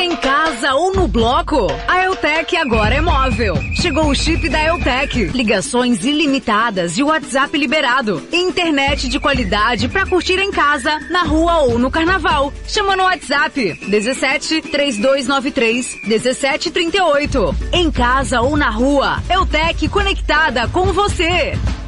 Em casa ou no bloco, a Eutec agora é móvel. Chegou o chip da Eutec. Ligações ilimitadas e WhatsApp liberado. Internet de qualidade pra curtir em casa, na rua ou no carnaval. Chama no WhatsApp 17 3293 1738. Em casa ou na rua, Eutec conectada com você.